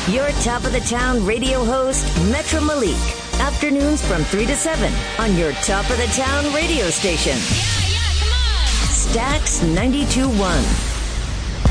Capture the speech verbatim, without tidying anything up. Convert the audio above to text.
Your top of the town radio host, Metro Malik. Afternoons from three to seven on your top of the town radio station. Yeah, yeah, come on. Stax ninety-two point one.